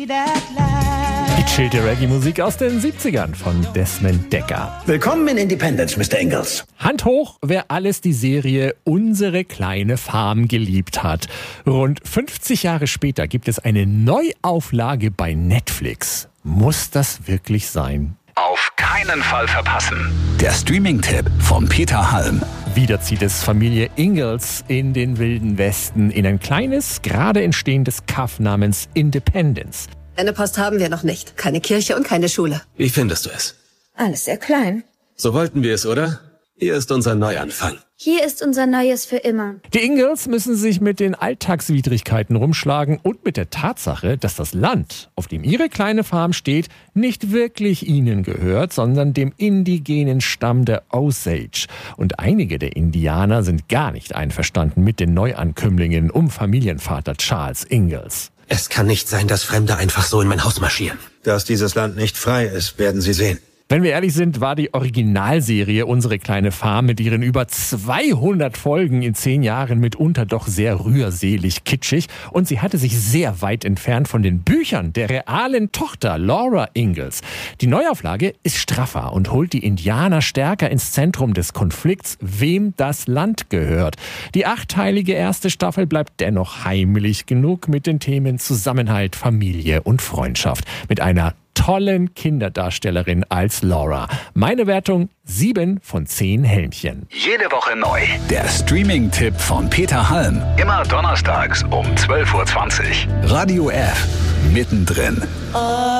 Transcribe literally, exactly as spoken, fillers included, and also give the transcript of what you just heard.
Die chillte Reggae-Musik aus den siebzigern von Desmond Dekker. Willkommen in Independence, Mister Ingalls. Hand hoch, wer alles die Serie Unsere kleine Farm geliebt hat. Rund fünfzig Jahre später gibt es eine Neuauflage bei Netflix. Muss das wirklich sein? Auf keinen Fall verpassen. Der Streaming-Tipp von Peter Halm. Wieder zieht es Familie Ingalls in den Wilden Westen in ein kleines, gerade entstehendes Kaff namens Independence. Eine Post haben wir noch nicht. Keine Kirche und keine Schule. Wie findest du es? Alles sehr klein. So wollten wir es, oder? Hier ist unser Neuanfang. Hier ist unser Neues für immer. Die Ingalls müssen sich mit den Alltagswidrigkeiten rumschlagen und mit der Tatsache, dass das Land, auf dem ihre kleine Farm steht, nicht wirklich ihnen gehört, sondern dem indigenen Stamm der Osage. Und einige der Indianer sind gar nicht einverstanden mit den Neuankömmlingen um Familienvater Charles Ingalls. Es kann nicht sein, dass Fremde einfach so in mein Haus marschieren. Dass dieses Land nicht frei ist, werden Sie sehen. Wenn wir ehrlich sind, war die Originalserie Unsere kleine Farm mit ihren über zweihundert Folgen in zehn Jahren mitunter doch sehr rührselig kitschig und sie hatte sich sehr weit entfernt von den Büchern der realen Tochter Laura Ingalls. Die Neuauflage ist straffer und holt die Indianer stärker ins Zentrum des Konflikts, wem das Land gehört. Die achteilige erste Staffel bleibt dennoch heimelig genug mit den Themen Zusammenhalt, Familie und Freundschaft. Mit einer tollen Kinderdarstellerin als Laura. Meine Wertung sieben von zehn Helmchen. Jede Woche neu. Der Streaming-Tipp von Peter Halm. Immer donnerstags um zwölf Uhr zwanzig. Radio F. Mittendrin.